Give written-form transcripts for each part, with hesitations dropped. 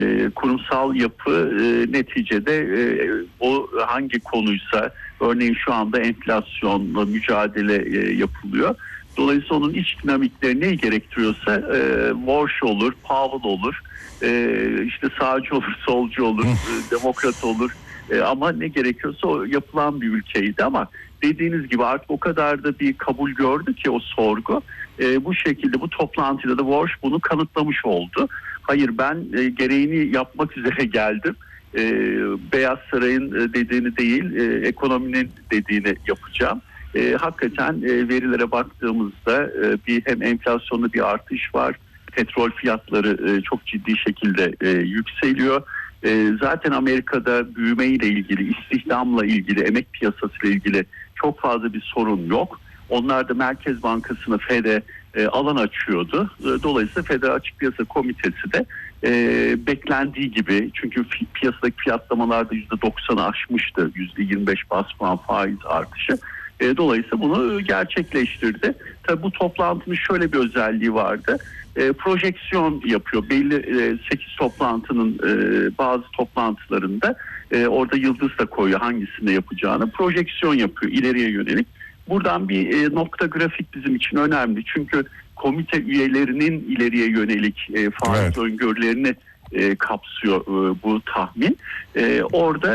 Kurumsal yapı neticede o hangi konuysa, örneğin şu anda enflasyonla mücadele yapılıyor. Dolayısıyla onun iç dinamikleri neyi gerektiriyorsa Walsh olur, Powell olur, işte sağcı olur, solcu olur, demokrat olur. Ama ne gerekiyorsa o yapılan bir ülkeydi, ama dediğiniz gibi artık o kadar da bir kabul gördü ki o sorgu. Bu şekilde bu toplantıda da Walsh bunu kanıtlamış oldu. Hayır, ben gereğini yapmak üzere geldim. Beyaz Saray'ın dediğini değil, ekonominin dediğini yapacağım. Hakikaten verilere baktığımızda bir hem enflasyonda bir artış var. Petrol fiyatları çok ciddi şekilde yükseliyor. Zaten Amerika'da büyümeyle ilgili, istihdamla ilgili, emek piyasasıyla ilgili çok fazla bir sorun yok. Onlar da Merkez Bankası'na, Fed'e alan açıyordu. Dolayısıyla Federal Açık Piyasa Komitesi de beklendiği gibi, çünkü piyasadaki fiyatlamalarda %90'ı aşmıştı, %25 bas puan faiz artışı. Dolayısıyla bunu gerçekleştirdi. Tabii bu toplantının şöyle bir özelliği vardı. Projeksiyon yapıyor. Belli 8 toplantının bazı toplantılarında orada yıldız da koyuyor hangisinde yapacağını. Projeksiyon yapıyor ileriye yönelik. Buradan bir nokta grafik bizim için önemli. Çünkü komite üyelerinin ileriye yönelik faiz öngörülerini kapsıyor bu tahmin. Orada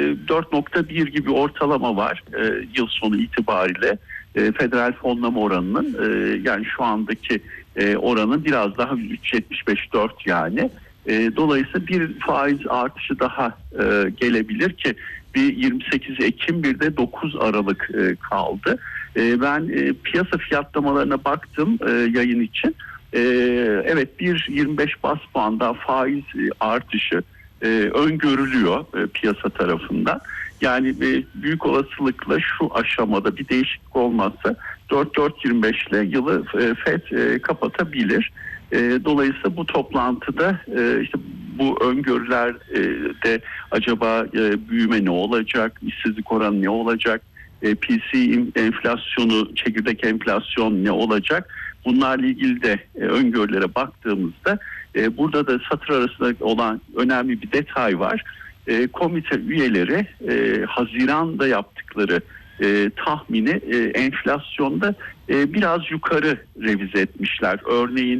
4.1 gibi ortalama var yıl sonu itibariyle. Federal fonlama oranının yani şu andaki oranın biraz daha 3.75-4 yani. Dolayısıyla bir faiz artışı daha gelebilir ki bir 28 Ekim bir de 9 Aralık kaldı. Ben piyasa fiyatlamalarına baktım yayın için. Evet, bir 25 bas puan daha faiz artışı öngörülüyor piyasa tarafından. Yani büyük olasılıkla şu aşamada bir değişiklik olmazsa 4.25 ile yılı FED kapatabilir. Dolayısıyla bu toplantıda işte bu öngörülerde acaba büyüme ne olacak, işsizlik oranı ne olacak, PCE enflasyonu, çekirdek enflasyon ne olacak? Bunlarla ilgili de öngörülere baktığımızda burada da satır arasında olan önemli bir detay var. Komite üyeleri Haziran'da yaptıkları tahmini enflasyonda biraz yukarı revize etmişler. Örneğin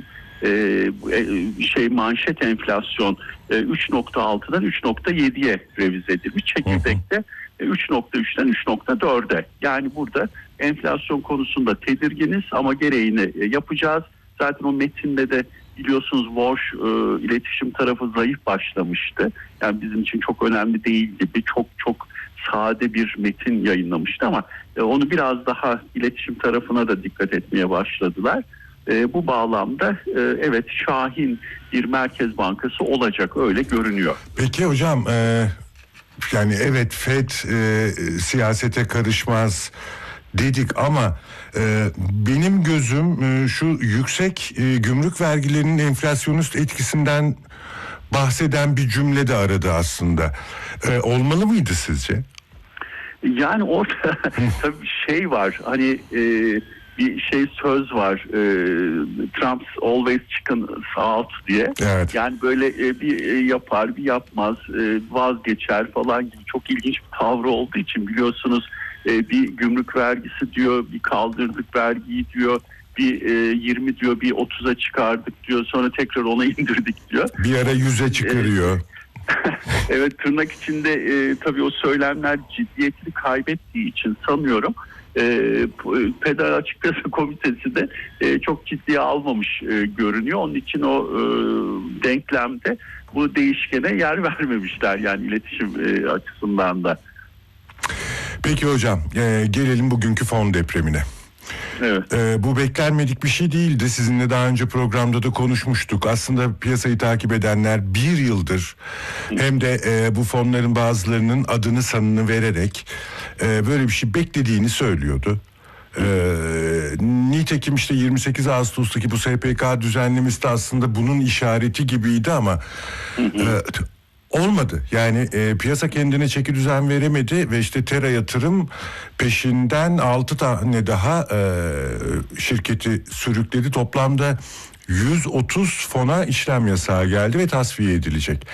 manşet enflasyon 3.6'dan 3.7'ye revize edilmiş. Çekirdekte 3.3'ten 3.4'e. Yani burada enflasyon konusunda tedirginiz ama gereğini yapacağız. Zaten o metinde de biliyorsunuz Walsh iletişim tarafı zayıf başlamıştı. Yani bizim için çok önemli değil gibi çok sade bir metin yayınlamıştı, ama onu biraz daha iletişim tarafına da dikkat etmeye başladılar. Bu bağlamda evet, şahin bir Merkez Bankası olacak, öyle görünüyor. Peki hocam, yani evet FED siyasete karışmaz dedik ama benim gözüm şu yüksek gümrük vergilerinin enflasyonist etkisinden bahseden bir cümle de aradı aslında. Olmalı mıydı sizce? Yani orada tabii şey var, hani bir söz var, Trump always chicken out diye. Evet. Yani böyle bir yapar bir yapmaz, vazgeçer falan gibi çok ilginç bir tavrı olduğu için, biliyorsunuz bir gümrük vergisi diyor, bir kaldırdık vergiyi diyor, bir 20 diyor, bir 30'a çıkardık diyor, sonra tekrar ona indirdik diyor. Bir ara 100'e çıkarıyor. Evet, tırnak içinde tabii o söylemler ciddiyetini kaybettiği için sanıyorum Federal Açık Piyasa Komitesi de çok ciddiye almamış görünüyor. Onun için o denklemde bu değişkene yer vermemişler, yani iletişim açısından da. Peki hocam, gelelim bugünkü fon depremine. Evet. Bu beklenmedik bir şey değildi. Sizinle daha önce programda da konuşmuştuk. Aslında piyasayı takip edenler bir yıldır hem de bu fonların bazılarının adını sanını vererek böyle bir şey beklediğini söylüyordu. Nitekim işte 28 Ağustos'taki bu SPK düzenlemesi de aslında bunun işareti gibiydi ama olmadı. Yani piyasa kendine çeki düzen veremedi ve işte Tera Yatırım peşinden 6 tane daha şirketi sürükledi. Toplamda 130 fona işlem yasağı geldi ve tasfiye edilecek.